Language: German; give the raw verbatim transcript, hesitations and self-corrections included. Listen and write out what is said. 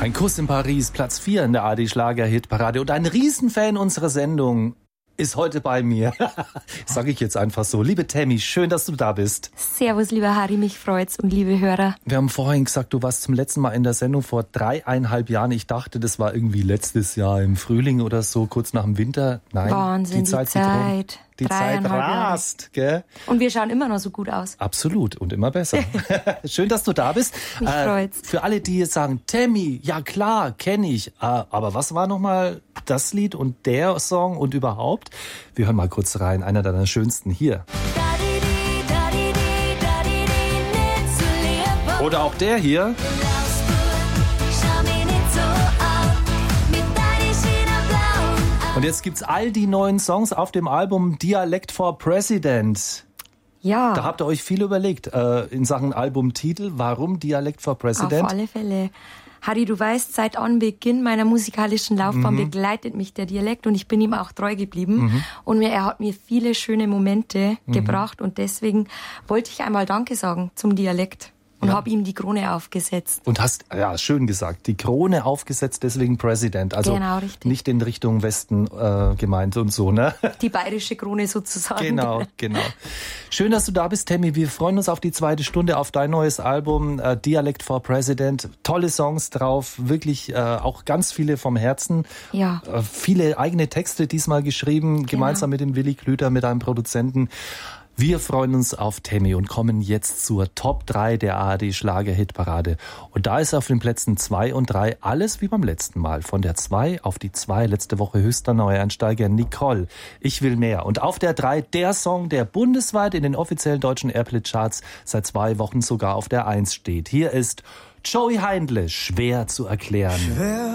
Ein Kuss in Paris, Platz vier in der A R D-Schlager-Hitparade. Und ein Riesenfan unserer Sendung ist heute bei mir. Sag ich jetzt einfach so. Liebe Tammy, schön, dass du da bist. Servus, lieber Harry, mich freut's und liebe Hörer. Wir haben vorhin gesagt, du warst zum letzten Mal in der Sendung vor dreieinhalb Jahren. Ich dachte, das war irgendwie letztes Jahr im Frühling oder so, kurz nach dem Winter. Nein, Wahnsinn, die Zeit. Die Zeit, die Zeit rast, gell? Und wir schauen immer noch so gut aus. Absolut und immer besser. Schön, dass du da bist. Mich äh, freut's. Für alle, die jetzt sagen, Tammy, ja klar, kenne ich. Äh, aber was war nochmal das Lied und der Song und überhaupt? Wir hören mal kurz rein, einer deiner schönsten hier. Oder auch der hier. Und jetzt gibt's all die neuen Songs auf dem Album Dialect for President. Ja. Da habt ihr euch viel überlegt äh, in Sachen Albumtitel. Warum Dialect for President? Auf alle Fälle. Harry, du weißt, seit Anbeginn meiner musikalischen Laufbahn mhm. begleitet mich der Dialekt und ich bin ihm auch treu geblieben. Mhm. Und er hat mir viele schöne Momente mhm. gebracht und deswegen wollte ich einmal Danke sagen zum Dialekt. Und ja. habe ihm die Krone aufgesetzt. Und hast, ja, schön gesagt, die Krone aufgesetzt, deswegen President. Also genau, richtig. Nicht in Richtung Westen äh, gemeint und so, ne? Die bayerische Krone sozusagen. Genau, genau. Schön, dass du da bist, Tammy. Wir freuen uns auf die zweite Stunde, auf dein neues Album, äh, Dialect for President. Tolle Songs drauf, wirklich äh, auch ganz viele vom Herzen. Ja. Äh, viele eigene Texte diesmal geschrieben, genau. Gemeinsam mit dem Willi Klüter, mit einem Produzenten. Wir freuen uns auf Tammy und kommen jetzt zur Top drei der A R D-Schlager-Hitparade. Und da ist auf den Plätzen zwei und drei alles wie beim letzten Mal. Von der zwei auf die zwei, letzte Woche höchster Neueinsteiger Nicole, Ich will mehr. Und auf der drei der Song, der bundesweit in den offiziellen deutschen Airplay-Charts seit zwei Wochen sogar auf der eins steht. Hier ist Joey Heindle, schwer zu erklären. Schwer